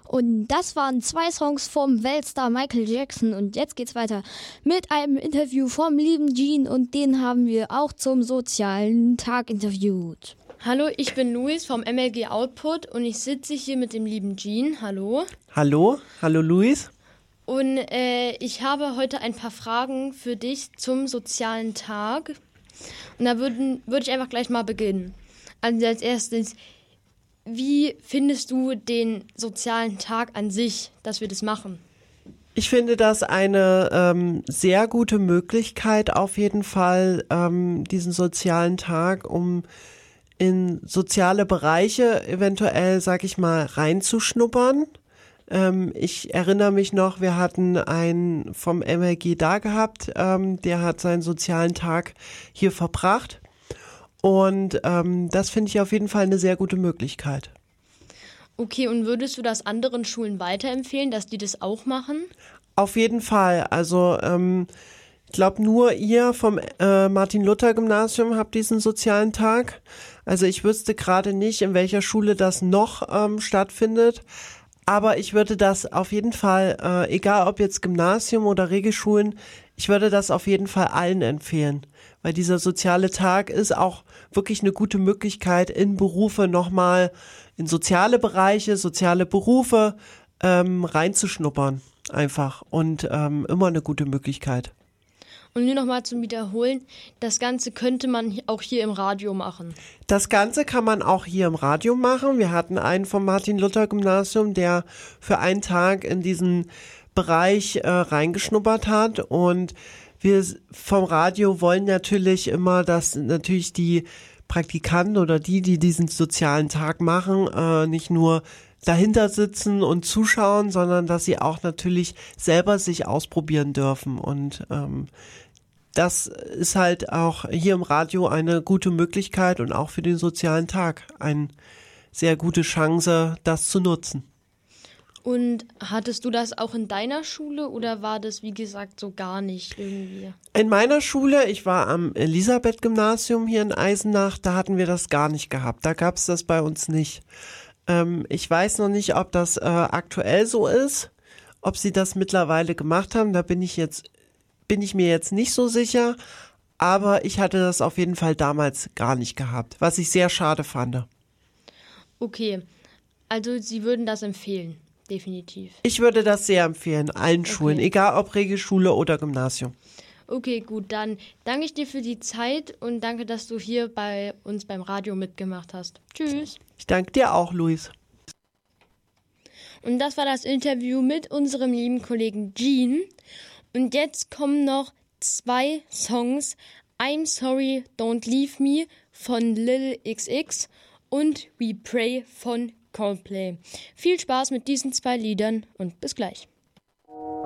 Und das waren 2 Songs vom Weltstar Michael Jackson. Und jetzt geht's weiter mit einem Interview vom lieben Gene. Und den haben wir auch zum sozialen Tag interviewt. Hallo, ich bin Luis vom MLG Output und ich sitze hier mit dem lieben Gene. Hallo. Hallo Luis. Und ich habe heute ein paar Fragen für dich zum sozialen Tag. Und da würde ich einfach gleich mal beginnen. Also als erstes, wie findest du den sozialen Tag an sich, dass wir das machen? Ich finde das eine sehr gute Möglichkeit auf jeden Fall, diesen sozialen Tag, um in soziale Bereiche eventuell, sag ich mal, reinzuschnuppern. Ich erinnere mich noch, wir hatten einen vom MLG da gehabt, der hat seinen sozialen Tag hier verbracht. Und das finde ich auf jeden Fall eine sehr gute Möglichkeit. Okay, und würdest du das anderen Schulen weiterempfehlen, dass die das auch machen? Auf jeden Fall. Also ich glaube, nur ihr vom Martin-Luther-Gymnasium habt diesen sozialen Tag. Also ich wüsste gerade nicht, in welcher Schule das noch stattfindet. Aber ich würde das auf jeden Fall, egal ob jetzt Gymnasium oder Regelschulen, ich würde das auf jeden Fall allen empfehlen. Weil dieser soziale Tag ist auch wirklich eine gute Möglichkeit, in Berufe nochmal, in soziale Bereiche, soziale Berufe reinzuschnuppern einfach. Und immer eine gute Möglichkeit. Und nur nochmal zum Wiederholen, das Ganze könnte man auch hier im Radio machen. Das Ganze kann man auch hier im Radio machen. Wir hatten einen vom Martin-Luther-Gymnasium, der für einen Tag in diesen Bereich reingeschnuppert hat. Und wir vom Radio wollen natürlich immer, dass natürlich die Praktikanten oder die diesen sozialen Tag machen, nicht nur dahinter sitzen und zuschauen, sondern dass sie auch natürlich selber sich ausprobieren dürfen. Und das ist halt auch hier im Radio eine gute Möglichkeit und auch für den sozialen Tag eine sehr gute Chance, das zu nutzen. Und hattest du das auch in deiner Schule oder war das, wie gesagt, so gar nicht irgendwie? In meiner Schule, ich war am Elisabeth-Gymnasium hier in Eisenach, da hatten wir das gar nicht gehabt. Da gab es das bei uns nicht. Ich weiß noch nicht, ob das aktuell so ist, ob sie das mittlerweile gemacht haben. Da bin ich mir jetzt nicht so sicher. Aber ich hatte das auf jeden Fall damals gar nicht gehabt, was ich sehr schade fand. Okay, also Sie würden das empfehlen, definitiv. Ich würde das sehr empfehlen, allen Schulen, egal ob Regelschule oder Gymnasium. Okay, gut, dann danke ich dir für die Zeit und danke, dass du hier bei uns beim Radio mitgemacht hast. Tschüss. Ich danke dir auch, Luis. Und das war das Interview mit unserem lieben Kollegen Gene. Und jetzt kommen noch 2 Songs. I'm Sorry, Don't Leave Me von Lil XX und We Pray von Coldplay. Viel Spaß mit diesen 2 Liedern und bis gleich.